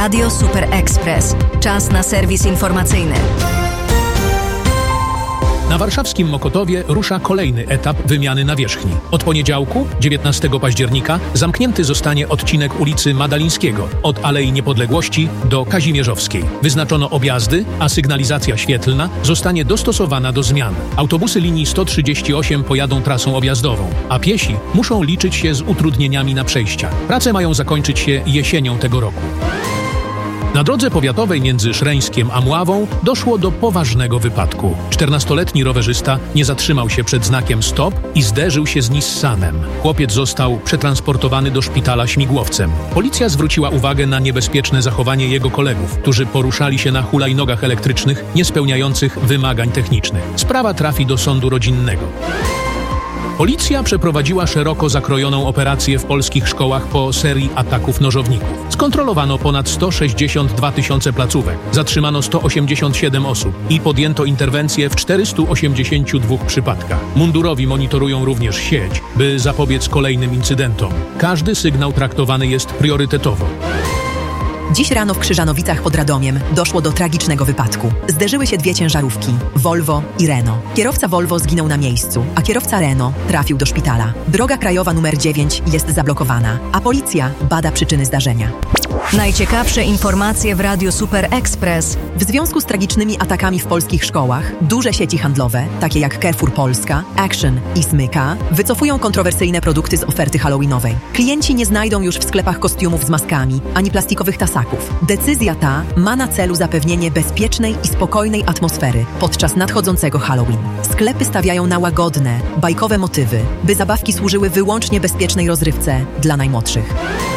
Radio Super Express. Czas na serwis informacyjny. Na warszawskim Mokotowie rusza kolejny etap wymiany nawierzchni. Od poniedziałku, 19 października, zamknięty zostanie odcinek ulicy Madalińskiego od Alei Niepodległości do Kazimierzowskiej. Wyznaczono objazdy, a sygnalizacja świetlna zostanie dostosowana do zmian. Autobusy linii 138 pojadą trasą objazdową, a piesi muszą liczyć się z utrudnieniami na przejściach. Prace mają zakończyć się jesienią tego roku. Na drodze powiatowej między Szreńskiem a Mławą doszło do poważnego wypadku. 14-letni rowerzysta nie zatrzymał się przed znakiem stop i zderzył się z Nissanem. Chłopiec został przetransportowany do szpitala śmigłowcem. Policja zwróciła uwagę na niebezpieczne zachowanie jego kolegów, którzy poruszali się na hulajnogach elektrycznych niespełniających wymagań technicznych. Sprawa trafi do sądu rodzinnego. Policja przeprowadziła szeroko zakrojoną operację w polskich szkołach po serii ataków nożowników. Skontrolowano ponad 162 tysiące placówek, zatrzymano 187 osób i podjęto interwencje w 482 przypadkach. Mundurowi monitorują również sieć, by zapobiec kolejnym incydentom. Każdy sygnał traktowany jest priorytetowo. Dziś rano w Krzyżanowicach pod Radomiem doszło do tragicznego wypadku. Zderzyły się dwie ciężarówki, Volvo i Renault. Kierowca Volvo zginął na miejscu, a kierowca Renault trafił do szpitala. Droga krajowa nr 9 jest zablokowana, a policja bada przyczyny zdarzenia. Najciekawsze informacje w Radio Super Express. W związku z tragicznymi atakami w polskich szkołach, duże sieci handlowe, takie jak Carrefour Polska, Action i Smyka, wycofują kontrowersyjne produkty z oferty halloweenowej. Klienci nie znajdą już w sklepach kostiumów z maskami, ani plastikowych tasaków. Decyzja ta ma na celu zapewnienie bezpiecznej i spokojnej atmosfery podczas nadchodzącego Halloween. Sklepy stawiają na łagodne, bajkowe motywy, by zabawki służyły wyłącznie bezpiecznej rozrywce dla najmłodszych.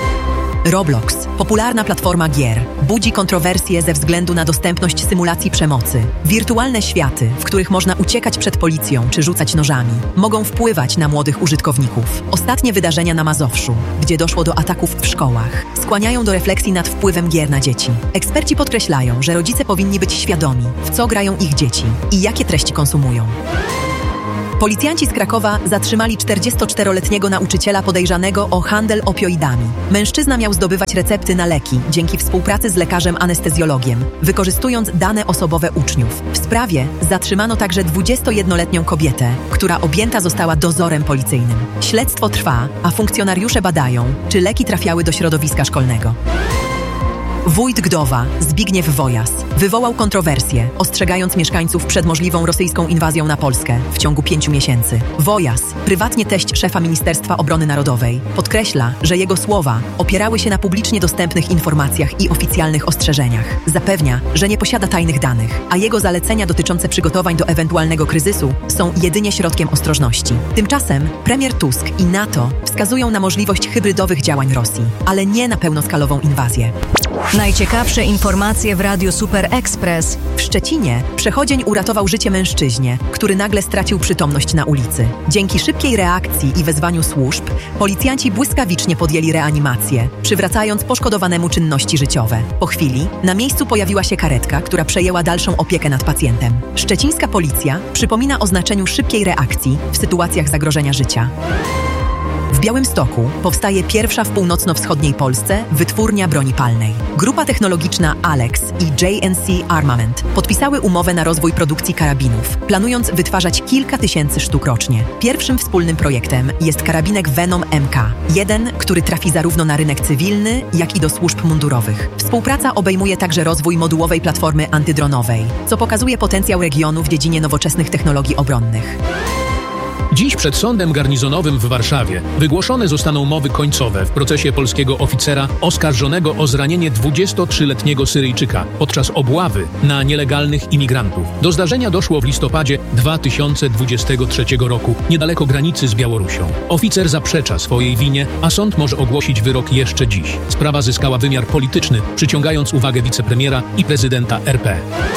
Roblox, popularna platforma gier, budzi kontrowersje ze względu na dostępność symulacji przemocy. Wirtualne światy, w których można uciekać przed policją czy rzucać nożami, mogą wpływać na młodych użytkowników. Ostatnie wydarzenia na Mazowszu, gdzie doszło do ataków w szkołach, skłaniają do refleksji nad wpływem gier na dzieci. Eksperci podkreślają, że rodzice powinni być świadomi, w co grają ich dzieci i jakie treści konsumują. Policjanci z Krakowa zatrzymali 44-letniego nauczyciela podejrzanego o handel opioidami. Mężczyzna miał zdobywać recepty na leki dzięki współpracy z lekarzem anestezjologiem, wykorzystując dane osobowe uczniów. W sprawie zatrzymano także 21-letnią kobietę, która objęta została dozorem policyjnym. Śledztwo trwa, a funkcjonariusze badają, czy leki trafiały do środowiska szkolnego. Wójt Gdowa, Zbigniew Wojas, wywołał kontrowersję, ostrzegając mieszkańców przed możliwą rosyjską inwazją na Polskę w ciągu 5 miesięcy. Wojas, prywatnie teść szefa Ministerstwa Obrony Narodowej, podkreśla, że jego słowa opierały się na publicznie dostępnych informacjach i oficjalnych ostrzeżeniach. Zapewnia, że nie posiada tajnych danych, a jego zalecenia dotyczące przygotowań do ewentualnego kryzysu są jedynie środkiem ostrożności. Tymczasem premier Tusk i NATO wskazują na możliwość hybrydowych działań Rosji, ale nie na pełnoskalową inwazję. Najciekawsze informacje w Radio Super Express. W Szczecinie przechodzień uratował życie mężczyźnie, który nagle stracił przytomność na ulicy. Dzięki szybkiej reakcji i wezwaniu służb, policjanci błyskawicznie podjęli reanimację, przywracając poszkodowanemu czynności życiowe. Po chwili na miejscu pojawiła się karetka, która przejęła dalszą opiekę nad pacjentem. Szczecińska policja przypomina o znaczeniu szybkiej reakcji w sytuacjach zagrożenia życia. W Białymstoku powstaje pierwsza w północno-wschodniej Polsce wytwórnia broni palnej. Grupa technologiczna Alex i J&C Armament podpisały umowę na rozwój produkcji karabinów, planując wytwarzać kilka tysięcy sztuk rocznie. Pierwszym wspólnym projektem jest karabinek Venom MK, jeden, który trafi zarówno na rynek cywilny, jak i do służb mundurowych. Współpraca obejmuje także rozwój modułowej platformy antydronowej, co pokazuje potencjał regionu w dziedzinie nowoczesnych technologii obronnych. Dziś przed sądem garnizonowym w Warszawie wygłoszone zostaną mowy końcowe w procesie polskiego oficera oskarżonego o zranienie 23-letniego Syryjczyka podczas obławy na nielegalnych imigrantów. Do zdarzenia doszło w listopadzie 2023 roku, niedaleko granicy z Białorusią. Oficer zaprzecza swojej winie, a sąd może ogłosić wyrok jeszcze dziś. Sprawa zyskała wymiar polityczny, przyciągając uwagę wicepremiera i prezydenta RP.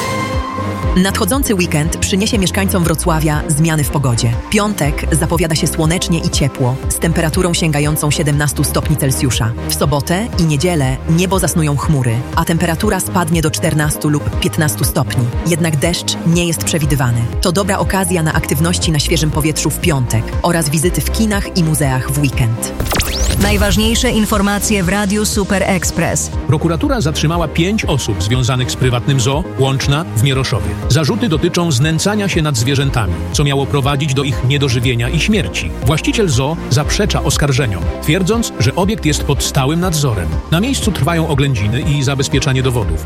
Nadchodzący weekend przyniesie mieszkańcom Wrocławia zmiany w pogodzie. Piątek zapowiada się słonecznie i ciepło, z temperaturą sięgającą 17 stopni Celsjusza. W sobotę i niedzielę niebo zasnują chmury, a temperatura spadnie do 14 lub 15 stopni. Jednak deszcz nie jest przewidywany. To dobra okazja na aktywności na świeżym powietrzu w piątek oraz wizyty w kinach i muzeach w weekend. Najważniejsze informacje w Radiu Super Express. Prokuratura zatrzymała 5 osób związanych z prywatnym zoo Łączna w Mieroszowie. Zarzuty dotyczą znęcania się nad zwierzętami, co miało prowadzić do ich niedożywienia i śmierci. Właściciel zoo zaprzecza oskarżeniom, twierdząc, że obiekt jest pod stałym nadzorem. Na miejscu trwają oględziny i zabezpieczanie dowodów.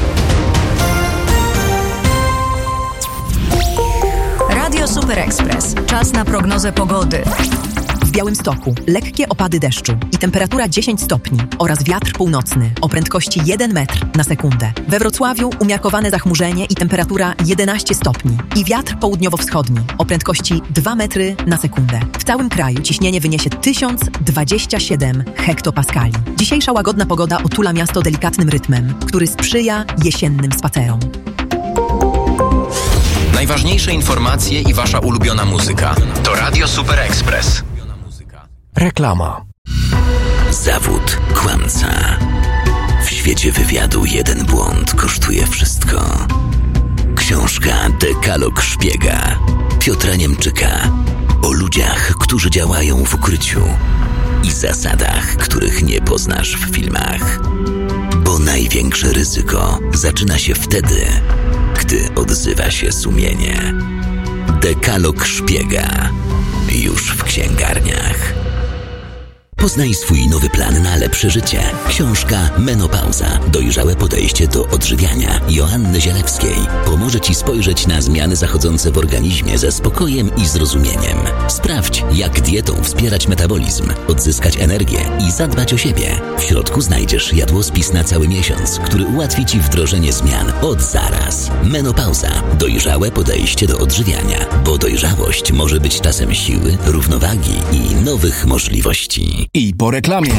Radio Super Express. Czas na prognozę pogody. W Białymstoku lekkie opady deszczu i temperatura 10 stopni oraz wiatr północny o prędkości 1 metr na sekundę. We Wrocławiu umiarkowane zachmurzenie i temperatura 11 stopni i wiatr południowo-wschodni o prędkości 2 metry na sekundę. W całym kraju ciśnienie wyniesie 1027 hektopaskali. Dzisiejsza łagodna pogoda otula miasto delikatnym rytmem, który sprzyja jesiennym spacerom. Najważniejsze informacje i wasza ulubiona muzyka to Radio Super Express. Reklama. Zawód kłamca. W świecie wywiadu jeden błąd kosztuje wszystko. Książka Dekalog Szpiega Piotra Niemczyka o ludziach, którzy działają w ukryciu i zasadach, których nie poznasz w filmach. Bo największe ryzyko zaczyna się wtedy, gdy odzywa się sumienie. Dekalog Szpiega już w księgarniach. Poznaj swój nowy plan na lepsze życie. Książka Menopauza. Dojrzałe podejście do odżywiania Joanny Zielewskiej pomoże Ci spojrzeć na zmiany zachodzące w organizmie ze spokojem i zrozumieniem. Sprawdź, jak dietą wspierać metabolizm, odzyskać energię i zadbać o siebie. W środku znajdziesz jadłospis na cały miesiąc, który ułatwi Ci wdrożenie zmian od zaraz. Menopauza. Dojrzałe podejście do odżywiania, bo dojrzałość może być czasem siły, równowagi i nowych możliwości. I po reklamie.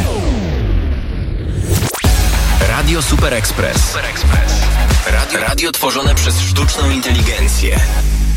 Radio Super Express. Radio tworzone przez sztuczną inteligencję.